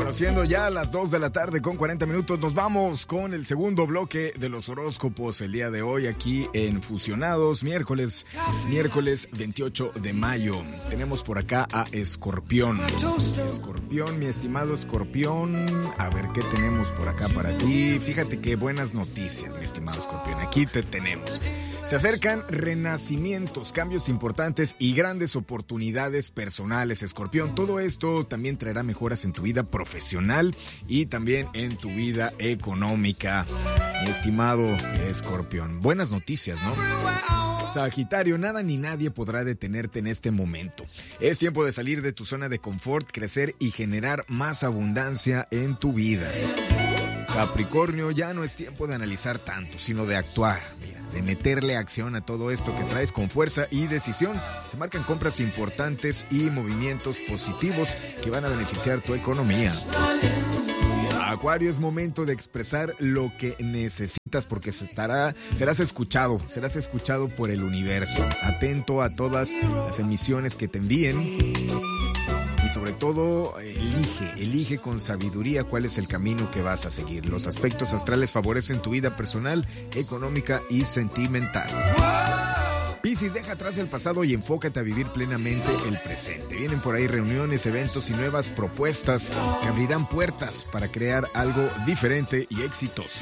Bueno, siendo ya las 2 de la tarde con 40 minutos, nos vamos con el segundo bloque de los horóscopos el día de hoy aquí en Fusionados, miércoles 28 de mayo. Tenemos por acá a Escorpión. Escorpión, mi estimado Escorpión, a ver qué tenemos por acá para ti. Fíjate qué buenas noticias, mi estimado Escorpión, aquí te tenemos. Se acercan renacimientos, cambios importantes y grandes oportunidades personales, Escorpión. Todo esto también traerá mejoras en tu vida profesional y también en tu vida económica, mi estimado Escorpión. Buenas noticias, ¿no? Sagitario, nada ni nadie podrá detenerte en este momento. Es tiempo de salir de tu zona de confort, crecer y generar más abundancia en tu vida. Capricornio, ya no es tiempo de analizar tanto, sino de actuar. Mira, de meterle acción a todo esto que traes con fuerza y decisión. Se marcan compras importantes y movimientos positivos que van a beneficiar tu economía. Acuario, es momento de expresar lo que necesitas porque serás escuchado por el universo. Atento a todas las emisiones que te envíen. Y sobre todo, elige con sabiduría cuál es el camino que vas a seguir. Los aspectos astrales favorecen tu vida personal, económica y sentimental. Piscis, deja atrás el pasado y enfócate a vivir plenamente el presente. Vienen por ahí reuniones, eventos y nuevas propuestas que abrirán puertas para crear algo diferente y exitoso.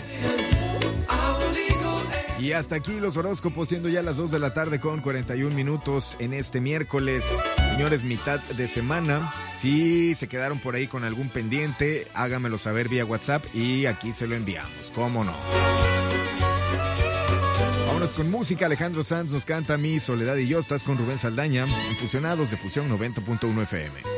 Y hasta aquí los horóscopos, siendo ya las 2 de la tarde con 41 minutos en este miércoles. Señores, mitad de semana. Si se quedaron por ahí con algún pendiente, háganmelo saber vía WhatsApp y aquí se lo enviamos. ¿Cómo no? Vámonos con música. Alejandro Sanz nos canta Mi Soledad y Yo. Estás con Rubén Saldaña en Fusionados de Fusión 90.1 FM.